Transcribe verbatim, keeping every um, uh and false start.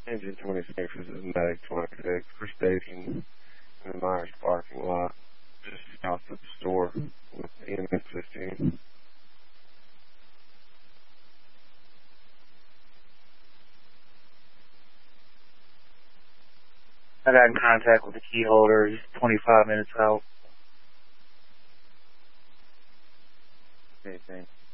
Engine twenty-six, this is Medic twenty-six. We're stationed in the Myers parking lot, just south of the store with E M S fifteen. I got in contact with the key holder, just twenty-five minutes out. Okay, thanks.